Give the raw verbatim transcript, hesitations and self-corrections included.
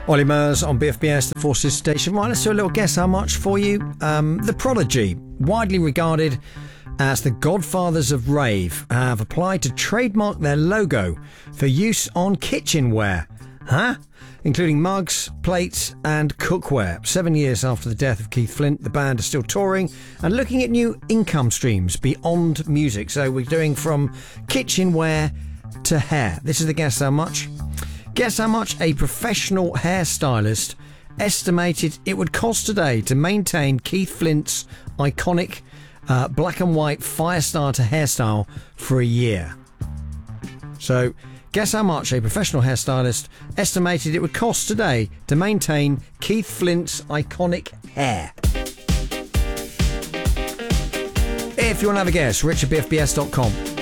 Ollie Murs on B F B S, the Forces Station. Right, let's do a little guess how much for you. Um, the Prodigy, widely regarded as the godfathers of rave, have applied to trademark their logo for use on kitchenware. Huh? Including mugs, plates and cookware. Seven years after the death of Keith Flint, the band are still touring and looking at new income streams beyond music. So we're doing from kitchenware to hair. This is the guess how much. Guess how much a professional hairstylist estimated it would cost today to maintain Keith Flint's iconic uh, black and white fire starter hairstyle for a year. So, guess how much a professional hairstylist estimated it would cost today to maintain Keith Flint's iconic hair. If you want to have a guess, rich at b f b s dot com.